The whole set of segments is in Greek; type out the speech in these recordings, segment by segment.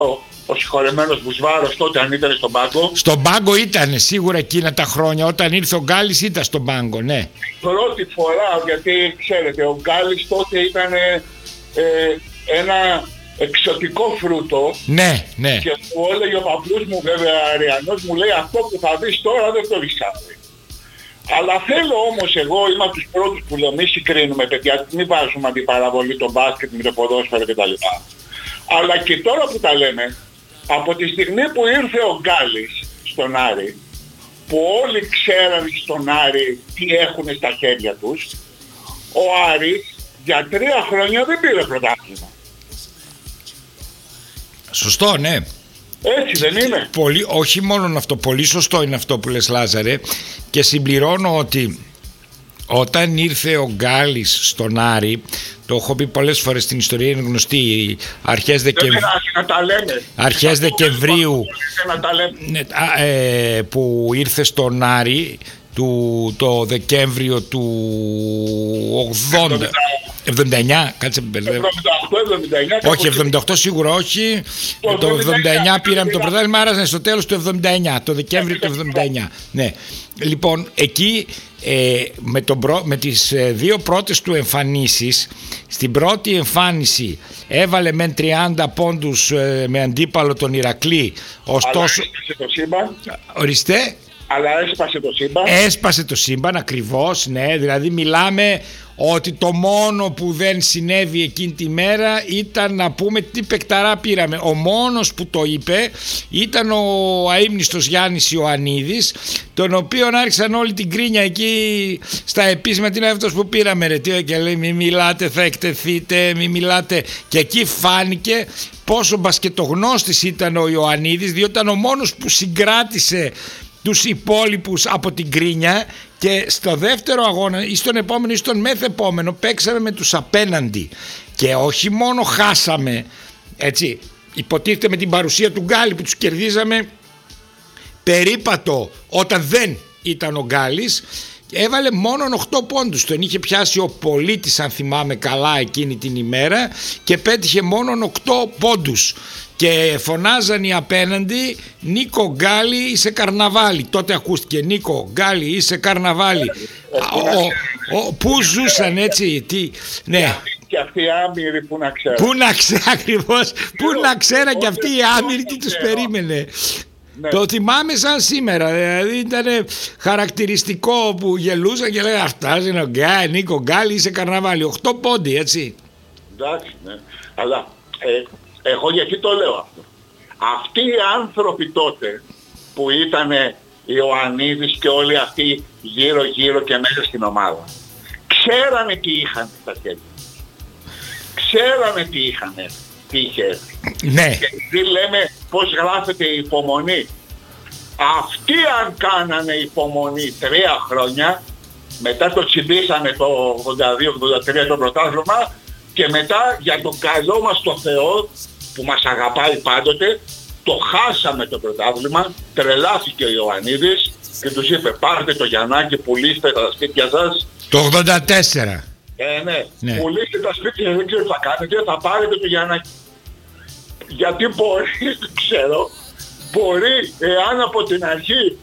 ο συγχωρεμένος Μπουσβάρος τότε, αν ήταν στον πάγκο. Στον πάγκο ήταν σίγουρα εκείνα τα χρόνια. Όταν ήρθε ο Γκάλης ήταν στον πάγκο, ναι. Πρώτη φορά, γιατί ξέρετε, ο Γκάλης τότε ήταν ένα εξωτικό φρούτο. Ναι, ναι. Και μου έλεγε ο παππούς μου, βέβαια Αριανός, μου λέει αυτό που θα δεις τώρα δεν το έχεις κάνει. Αλλά θέλω όμως, εγώ είμαι από τους πρώτους που λέω μη συγκρίνουμε παιδιά, μην βάζουμε αντιπαραβολή το μπάσκετ με το ποδόσφαιρο κτλ. Αλλά και τώρα που τα λέμε, από τη στιγμή που ήρθε ο Γκάλης στον Άρη, που όλοι ξέραν στον Άρη τι έχουν στα χέρια τους, ο Άρης για 3 χρόνια δεν πήρε πρωτάθλημα. Σωστό, ναι. Έτσι δεν είναι? Πολύ, όχι μόνο αυτό, πολύ σωστό είναι αυτό που λες, Λάζαρε, και συμπληρώνω ότι όταν ήρθε ο Γκάλης στον Άρη, το έχω πει πολλές φορές στην ιστορία, είναι γνωστή, αρχές Δεκεμβρίου που ήρθε στον Άρη το Δεκέμβριο του 79, κάτσε με 78, 79. Όχι, 78 σίγουρα όχι. Το 79 πήραμε το πρωτάθλημα, άρα στο τέλος του 79, το Δεκέμβριο του 79. Ναι. Λοιπόν, εκεί με τις 2 πρώτες του εμφανίσεις, στην πρώτη εμφάνιση έβαλε με 30 πόντους με αντίπαλο τον Ηρακλή. Ωστόσο, ορίστε. Αλλά έσπασε το σύμπαν. Έσπασε το σύμπαν, ακριβώς, ναι. Δηλαδή μιλάμε ότι το μόνο που δεν συνέβη εκείνη τη μέρα ήταν να πούμε τι παικταρά πήραμε. Ο μόνος που το είπε ήταν ο αείμνηστος Γιάννης Ιωαννίδης, τον οποίον άρχισαν όλη την κρίνια εκεί στα επίσημα, τι είναι αυτός που πήραμε ρε, και λέει μη μιλάτε θα εκτεθείτε, μη μιλάτε, και εκεί φάνηκε πόσο μπασκετογνώστης ήταν ο Ιωαννίδης, διότι ήταν ο μόνος που συγκράτησε τους υπόλοιπους από την κρίνια, και στο δεύτερο αγώνα ή στον επόμενο ή στον μεθεπόμενο παίξαμε με τους απέναντι και όχι μόνο χάσαμε, έτσι, υποτίθεται με την παρουσία του Γκάλη που τους κερδίζαμε περίπατο όταν δεν ήταν ο Γκάλης, έβαλε μόνον 8 πόντους. Τον είχε πιάσει ο Πολίτης, αν θυμάμαι καλά, εκείνη την ημέρα, και πέτυχε μόνον 8 πόντους. Και φωνάζαν οι απέναντι Νίκο Γκάλη είσαι καρναβάλι. Τότε ακούστηκε Νίκο Γκάλη είσαι καρναβάλι. Πού ζούσαν, έτσι, τι, ναι. Και αυτοί οι άμυροι που να ξέρουν. Πού να ξέρουν ακριβώς, πού να ξέραν και αυτοί οι άμυροι τι τους περίμενε. Ναι. Το θυμάμαι σαν σήμερα, δηλαδή ήταν χαρακτηριστικό που γελούσαν και λέγανε αυτά είναι ο Νίκο Γκάλη είσαι καρναβάλι, 8 πόντι, έτσι. Εντάξει, ναι. Αλλά εγώ γιατί το λέω αυτό? Αυτοί οι άνθρωποι τότε που ήταν Ιωαννίδης και όλοι αυτοί γύρω γύρω και μέσα στην ομάδα, ξέρανε τι είχαν στα χέρια. Ξέρανε τι είχαν, τι είχε έρθει. Ναι. Και λέμε πώς γράφεται η υπομονή. Αυτοί αν κάνανε υπομονή 3 χρόνια, μετά το τσιμπήσανε το 82-83 το πρωτάθλημα, και μετά για τον καλό μας το Θεό που μας αγαπάει πάντοτε, το χάσαμε το πρωτάθλημα, τρελάθηκε ο Ιωαννίδης και τους είπε πάρτε το Γιαννάκη, πουλήστε τα σπίτια σας. Το 84. Ναι. Πουλήστε τα σπίτια, δεν ξέρω τι θα κάνετε, θα πάρετε το Γιαννάκη. Γιατί μπορεί, δεν ξέρω, μπορεί εάν από την αρχή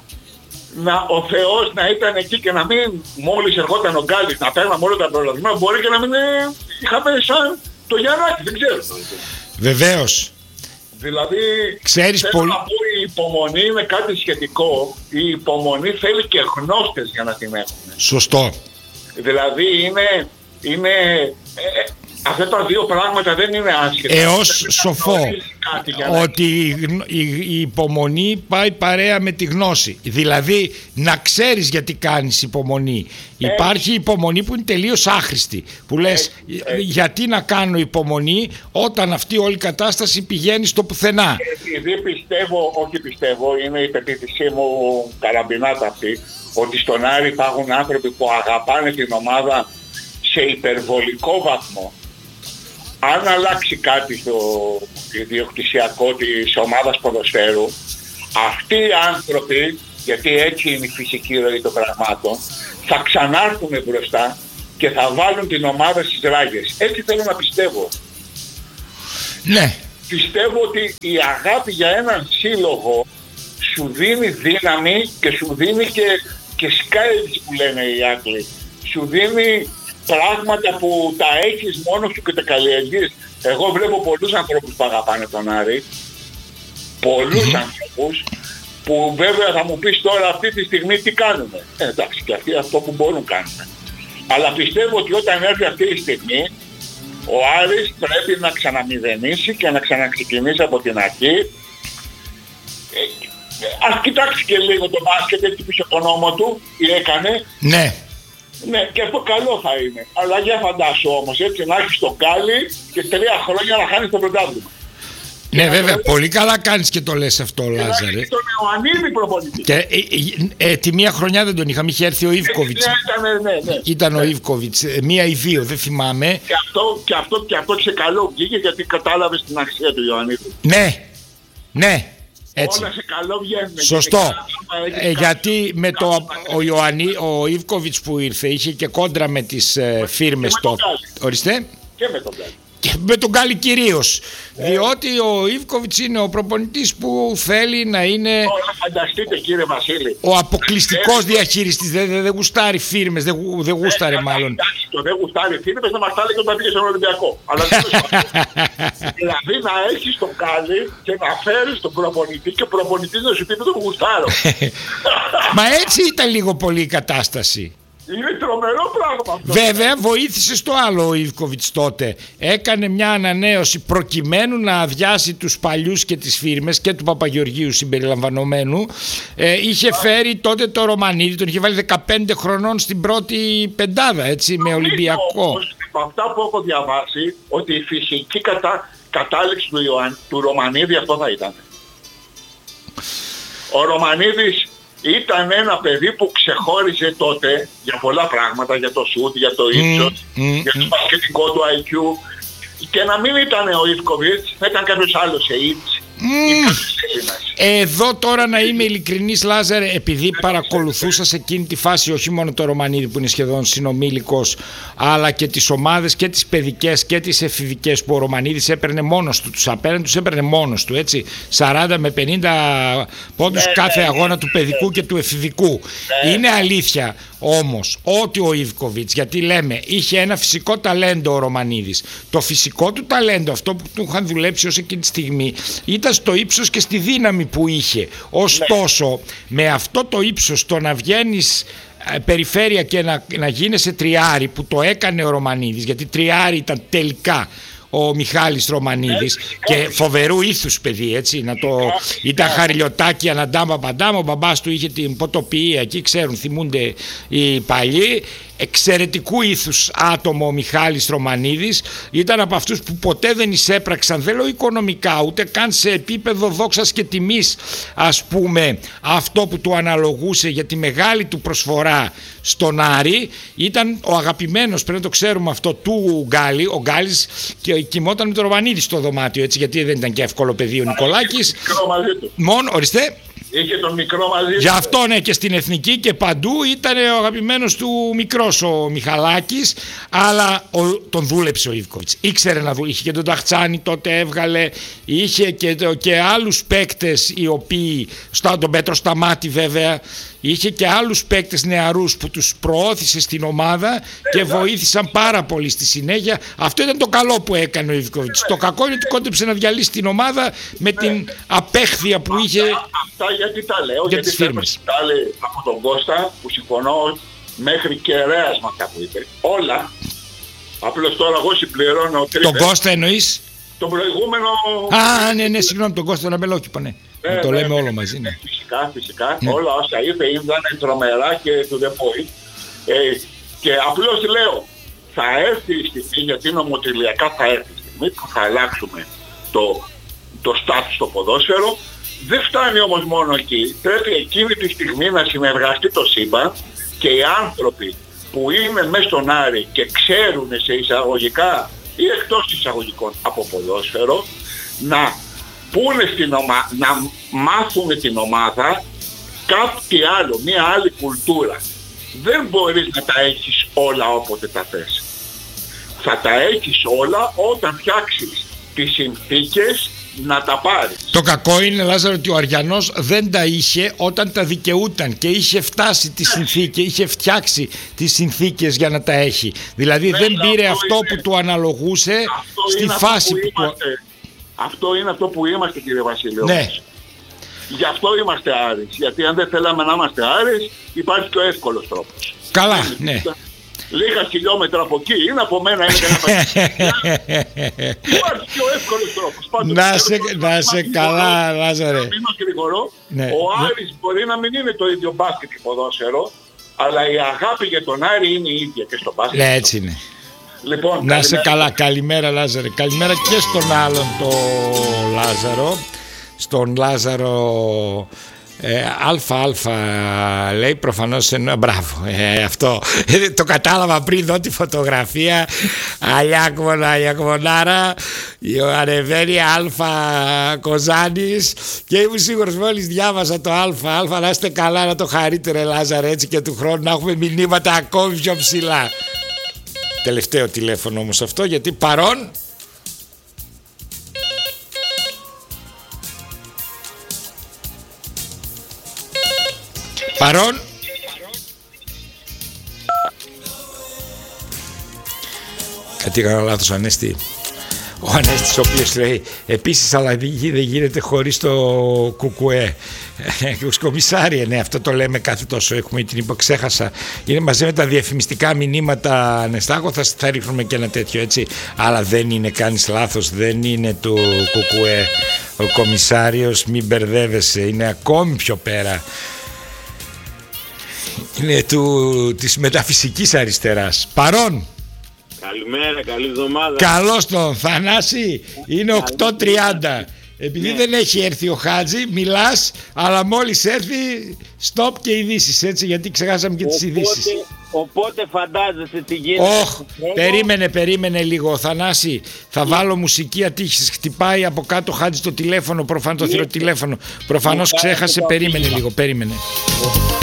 ο Θεός να ήταν εκεί και να μην, μόλις ερχόταν ο Γκάλης να παίρναμε όλα τα προλαβημένα, μπορεί και να μην είχαμε σαν το Γιαννάκη, δεν ξέρω. Βεβαίως. Δηλαδή, ξέρεις θέλω να πω, η υπομονή είναι κάτι σχετικό. Η υπομονή θέλει και γνώστες για να την έχουν. Σωστό. Δηλαδή είναι αυτά τα 2 πράγματα δεν είναι άσχετα. Έως σοφό ότι η υπομονή πάει παρέα με τη γνώση. Δηλαδή να ξέρεις γιατί κάνεις υπομονή. Υπάρχει υπομονή που είναι τελείως άχρηστη, που λες γιατί να κάνω υπομονή όταν αυτή όλη η κατάσταση πηγαίνει στο πουθενά. Επειδή πιστεύω, είναι η πεποίθησή μου καραμπινάτα αυτή, ότι στον Άρη υπάρχουν άνθρωποι που αγαπάνε την ομάδα σε υπερβολικό βαθμό. Αν αλλάξει κάτι στο ιδιοκτησιακό της ομάδας ποδοσφαίρου, αυτοί οι άνθρωποι, γιατί έτσι είναι η φυσική ροή των πραγμάτων, θα ξανάρθουν μπροστά και θα βάλουν την ομάδα στις ράγες. Έτσι θέλω να πιστεύω. Ναι, πιστεύω ότι η αγάπη για έναν σύλλογο σου δίνει δύναμη και σου δίνει και skills που λένε οι Άγγλοι. Σου δίνει πράγματα που τα έχεις μόνο σου και τα καλλιεργείς. Εγώ βλέπω πολλούς ανθρώπους που αγαπάνε τον Άρη. Πολλούς ανθρώπους που βέβαια θα μου πεις τώρα αυτή τη στιγμή τι κάνουνε. Εντάξει, και αυτοί αυτό που μπορούν κάνουν. Αλλά πιστεύω ότι όταν έρθει αυτή η στιγμή ο Άρης πρέπει να ξαναμηδενήσει και να ξαναξεκινήσει από την αρχή. Ας κοιτάξει και λίγο το μπάσκετ έτσι πίσω τον νόμο του, τι έκανε. Ναι. Ναι, και αυτό καλό θα είναι. Αλλά για φαντάσου όμως έτσι να έχεις τον Γκάλι και 3 χρόνια να χάνεις το πρωτάθλημα. Ναι, βέβαια, πολύ καλά κάνεις και το λες αυτό, Λάζαρε. Και τον Ιωαννίδη προπονητή. Και τη μία χρονιά δεν τον είχαμε, είχε έρθει ο Ιβκοβιτς. Ναι. Ήταν ο Ιβκοβιτς, μία ή δύο, δεν θυμάμαι. Και αυτό σε καλό βγήκε γιατί κατάλαβες την αξία του Ιωαννίδη. Ναι. Έτσι. Όλα σε καλό βγαίνουν. Σωστό. Γιατί με ο Ιβκοβιτς που ήρθε είχε και κόντρα με τις φίρμες τότε. Ορίστε. Και με τον Γκάλι. Και με τον Γκάλι κυρίως. Διότι ο Ιβκοβιτς είναι ο προπονητής που θέλει να είναι. Τώρα φανταστείτε, κύριε Βασίλη. Ο αποκλειστικός διαχειριστής. Δεν γουστάρει φίρμες, δεν γούσταρε μάλλον. Εντάξει, το δεν γουστάρει φίρμες να μας τα έλεγε όταν πήγε στον Ολυμπιακό. Αλλά δεν δηλαδή να έχεις τον Γκάλι και να φέρεις τον προπονητή και ο προπονητής να σου πει με τον γουστάρω. Μα έτσι ήταν λίγο πολύ η κατάσταση. Είναι τρομερό πράγμα αυτό. Βέβαια βοήθησε στο άλλο ο Ιβκοβιτς τότε. Έκανε μια ανανέωση προκειμένου να αδειάσει τους παλιούς και τις φίρμες και του Παπαγεωργίου συμπεριλαμβανομένου. Είχε φέρει τότε το Ρωμανίδη, τον είχε βάλει 15 χρονών στην πρώτη πεντάδα, έτσι, με Ολυμπιακό. Όμως, από αυτά που έχω διαβάσει, ότι η φυσική κατάληξη του Ρωμανίδη αυτό θα ήταν. Ο Ρωμανίδης ήταν ένα παιδί που ξεχώριζε τότε για πολλά πράγματα, για το σουτ, για το ύψος, για το μπασκετικό του IQ. Και να μην ήταν ο Ιβκοβιτς, θα ήταν κάποιος άλλος Aids. Εδώ τώρα να είμαι ειλικρινής, Λάζαρε, επειδή παρακολουθούσα σε εκείνη τη φάση όχι μόνο το Ρωμανίδη που είναι σχεδόν συνομήλικος, αλλά και τις ομάδες και τις παιδικές και τις εφηβικές που ο Ρωμανίδης έπαιρνε μόνος του, τους απέναντι τους έπαιρνε μόνος του, έτσι, 40 με 50 πόντους κάθε αγώνα του παιδικού και του εφηβικού. Είναι αλήθεια όμως ότι ο Ιβκοβιτς, γιατί λέμε είχε ένα φυσικό ταλέντο ο Ρωμανίδης, το φυσικό του ταλέντο, αυτό που του είχαν δουλέψει ως εκείνη τη στιγμή, ήταν στο ύψος και στη δύναμη που είχε. Ωστόσο, με αυτό το ύψος, το να βγαίνεις περιφέρεια και να γίνεσαι τριάρι, που το έκανε ο Ρωμανίδης, γιατί τριάρι ήταν τελικά ο Μιχάλης Ρωμανίδης και φοβερού ήθους παιδί, έτσι, ήταν χαριλιωτάκι αναντάμα παντάμα, ο μπαμπάς του είχε την ποτοποιία εκεί, ξέρουν, θυμούνται οι παλιοί. Εξαιρετικού ήθους άτομο ο Μιχάλης Ρωμανίδης, ήταν από αυτούς που ποτέ δεν εισέπραξαν, δεν λέω οικονομικά, ούτε καν σε επίπεδο δόξας και τιμής, ας πούμε, αυτό που του αναλογούσε για τη μεγάλη του προσφορά στον Άρη. Ήταν ο αγαπημένος, πρέπει να το ξέρουμε αυτό, του Γκάλι. Ο Γκάλης κοιμόταν με τον Ρωμανίδη στο δωμάτιο, έτσι, γιατί δεν ήταν και εύκολο παιδί ο Νικολάκης. Μόνο, ορίστε. Είχε τον μικρό μαζί. Γι' αυτό ναι, και στην Εθνική και παντού ήταν ο αγαπημένος του μικρός ο Μιχαλάκης, αλλά τον δούλεψε ο Ιβκοβιτς. Ήξερε να δούλεψε. Είχε και τον Ταχτσάνη τότε έβγαλε, είχε και άλλους παίκτες οι οποίοι, τον Πέτρο Σταμάτη βέβαια, είχε και άλλους παίκτες νεαρούς που τους προώθησε στην ομάδα και βοήθησαν πάρα πολύ στη συνέχεια. Αυτό ήταν το καλό που έκανε ο Ιβκοβιτς. Το κακό είναι ότι κόντεψε να διαλύσει την ομάδα με την απέχθεια που είχε. Αυτά γιατί τα λέω, για γιατί τις φίρμες. Τα λέει από τον Κώστα, που συμφωνώ μέχρι και ρέας με αυτά που είπε. Όλα. Απλώς τώρα εγώ συμπληρώνω τρίπες. Τον Κώστα εννοείς? Τον προηγούμενο. Ναι, συγγνώμη, τον Κώστα, τον Αμπελόκηπο, ναι. Το λέμε όλο μαζί, ναι. Φυσικά. Όλα όσα είπε ήταν τρομερά και του δεν μπορεί. Και απλώς λέω, θα έρθει η στιγμή, γιατί νομοτελειακά θα έρθει η στιγμή που θα αλλάξουμε το στάτους στο ποδόσφαιρο. Δεν φτάνει όμως μόνο εκεί. Πρέπει εκείνη τη στιγμή να συνεργαστεί το σύμπαν και οι άνθρωποι που είναι μέσα στον Άρη και ξέρουν σε εισαγωγικά ή εκτός εισαγωγικών από ποδόσφαιρο να πούνε να μάθουν την ομάδα κάτι άλλο, μια άλλη κουλτούρα. Δεν μπορείς να τα έχεις όλα όποτε τα θες. Θα τα έχεις όλα όταν φτιάξεις τις συνθήκες να τα πάρεις. Το κακό είναι, Λάζαρο, ότι ο Αριανός δεν τα είχε όταν τα δικαιούταν και είχε φτάσει τις συνθήκες, είχε φτιάξει τις συνθήκες για να τα έχει. Δηλαδή δεν πήρε αυτό που του αναλογούσε στη φάση που του... Αυτό είναι αυτό που είμαστε, κύριε Βασίλειο. Ναι. Γι' αυτό είμαστε Άρης. Γιατί αν δεν θέλαμε να είμαστε Άρης, υπάρχει και ο εύκολος τρόπος. Καλά, ναι. Λίγα χιλιόμετρα από εκεί είναι, από μένα είναι και ένα παγίδι. Υπάρχει και ο εύκολος τρόπος. Να σε καλά, Λάζαρε. Να μην γρηγορώ. Ο Άρης μπορεί να μην είναι το ίδιο μπάσκετ και ποδόσφαιρο, αλλά η αγάπη για τον Άρη είναι η ίδια και στο μπάσκετ. Ναι, έτσι είναι. Λοιπόν, να σε καλά, καλημέρα, Λάζαρε. Καλημέρα και στον άλλον το Λάζαρο. Στον Λάζαρο Αλφα λέει, προφανώς εννοώ. Μπράβο, αυτό το κατάλαβα πριν δω τη φωτογραφία. Αλιακμονάρα, ανεβαίνει Αλφα Κοζάνης και ήμουν σίγουρος μόλις διάβασα το Αλφα. Να είστε καλά, να το χαρείτε, ρε Λάζαρε, έτσι και του χρόνου να έχουμε μηνύματα ακόμη πιο ψηλά. Τελευταίο τηλέφωνο όμως αυτό, γιατί παρόν. Παρόν. Κάτι έκανα λάθος, Ανέστη. Ο Ανέστης, ο οποίος λέει επίσης αλλαγή δεν γίνεται χωρίς το κουκουέ. Κομισάριε, ναι, αυτό το λέμε κάθε τόσο, έχουμε την υποξέχασα. Είναι μαζί με τα διαφημιστικά μηνύματα, Ανεστάκο, θα ρίχνουμε και ένα τέτοιο, έτσι. Αλλά δεν είναι, κάνεις λάθος, δεν είναι του κουκουέ ο Κομισάριος, μην μπερδεύεσαι, είναι ακόμη πιο πέρα. Είναι της μεταφυσικής αριστεράς. Παρόν. Καλημέρα, καλή εβδομάδα. Καλώς τον Θανάση. Είναι 8:30. Επειδή δεν έχει έρθει ο Χάτζη, μιλάς, αλλά μόλις έρθει stop και ειδήσεις, έτσι, γιατί ξεχάσαμε και τις ειδήσεις. Οπότε φαντάζεσαι τι γίνεται. Περίμενε λίγο, Θανάση. Θα βάλω μουσική ατύχησης. Χτυπάει από κάτω Χάτζη το τηλέφωνο, προφανώς το θηροτηλέφωνο. Προφανώς ξέχασε, περίμενε λίγο, περίμενε.